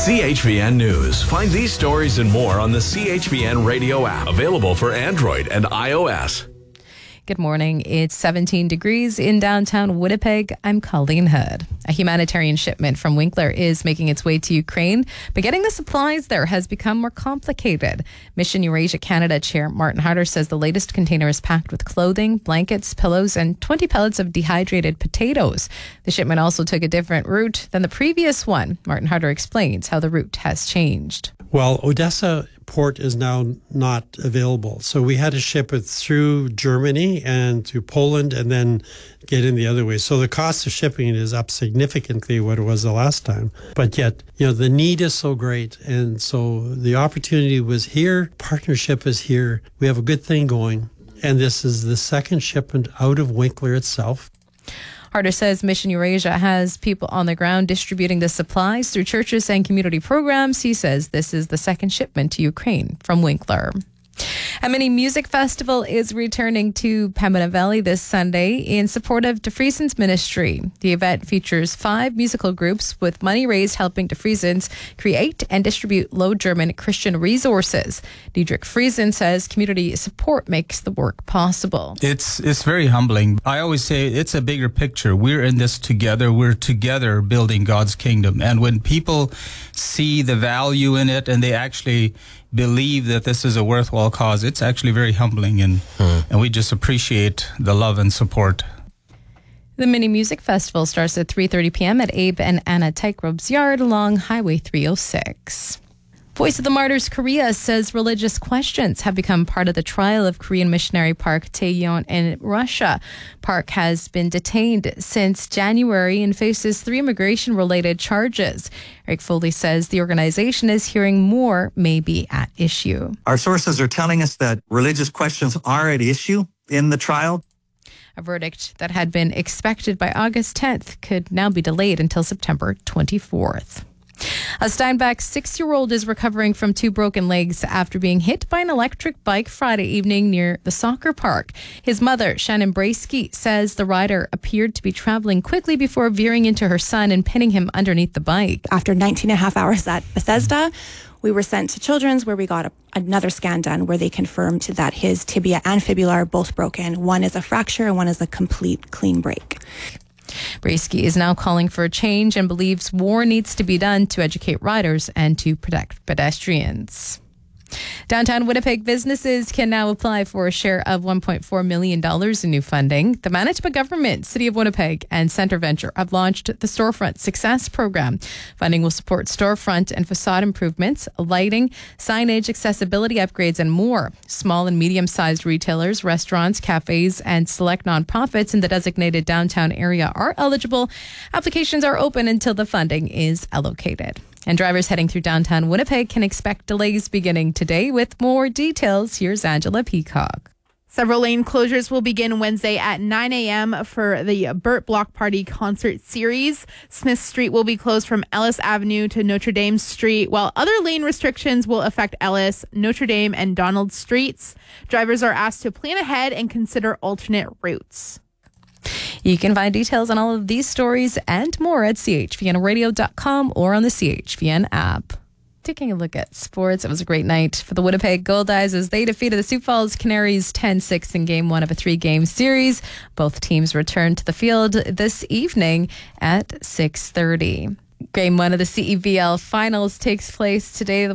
CHVN News. Find these stories and more on the CHVN radio app, available for Android and iOS. Good morning. It's 17 degrees in downtown Winnipeg. I'm Colleen Hood. A humanitarian shipment from Winkler is making its way to Ukraine, but getting the supplies there has become more complicated. Mission Eurasia Canada Chair Martin Harder says the latest container is packed with clothing, blankets, pillows, and 20 pellets of dehydrated potatoes. The shipment also took a different route than the previous one. Martin Harder explains how the route has changed. Well, Odessa port is now not available. So we had to ship it through Germany and to Poland and then get in the other way. So the cost of shipping it is up significantly what it was the last time. But yet, the need is so great. And so the opportunity was here. Partnership is here. We have a good thing going. And this is the second shipment out of Winkler itself. Harder says Mission Eurasia has people on the ground distributing the supplies through churches and community programs. He says this is the second shipment to Ukraine from Winkler. A mini music festival is returning to Pembina Valley this Sunday in support of DeFriesens Ministry. The event features 5 musical groups with money raised helping DeFriesens create and distribute Low German Christian resources. Diedrich Friesen says community support makes the work possible. It's very humbling. I always say it's a bigger picture. We're in this together. We're together building God's kingdom. And when people see the value in it and they actually believe that this is a worthwhile cause, it's actually very humbling, and we just appreciate the love and support. The Mini Music Festival starts at 3:30 p.m. at Abe and Anna Tykrob's yard along Highway 306. Voice of the Martyrs Korea says religious questions have become part of the trial of Korean missionary Park Tae-yeon in Russia. Park has been detained since January and faces 3 immigration-related charges. Eric Foley says the organization is hearing more may be at issue. Our sources are telling us that religious questions are at issue in the trial. A verdict that had been expected by August 10th could now be delayed until September 24th. A Steinbach 6-year-old is recovering from 2 broken legs after being hit by an electric bike Friday evening near the soccer park. His mother, Shannon Braisky, says the rider appeared to be traveling quickly before veering into her son and pinning him underneath the bike. After 19 and a half hours at Bethesda, we were sent to Children's where we got another scan done where they confirmed that his tibia and fibula are both broken. One is a fracture and one is a complete clean break. Braisky is now calling for a change and believes more needs to be done to educate riders and to protect pedestrians. Downtown Winnipeg businesses can now apply for a share of $1.4 million in new funding. The Manitoba government, City of Winnipeg, and Centre Venture have launched the Storefront Success Program. Funding will support storefront and facade improvements, lighting, signage, accessibility upgrades, and more. Small and medium-sized retailers, restaurants, cafes, and select nonprofits in the designated downtown area are eligible. Applications are open until the funding is allocated. And drivers heading through downtown Winnipeg can expect delays beginning today. With more details, here's Angela Peacock. Several lane closures will begin Wednesday at 9 a.m. for the Burt Block Party concert series. Smith Street will be closed from Ellis Avenue to Notre Dame Street, while other lane restrictions will affect Ellis, Notre Dame, and Donald Streets. Drivers are asked to plan ahead and consider alternate routes. You can find details on all of these stories and more at chvnradio.com or on the CHVN app. Taking a look at sports, it was a great night for the Winnipeg Goldeyes as they defeated the Sioux Falls Canaries 10-6 in Game 1 of a 3-game series. Both teams returned to the field this evening at 6:30. Game 1 of the CEVL Finals takes place today.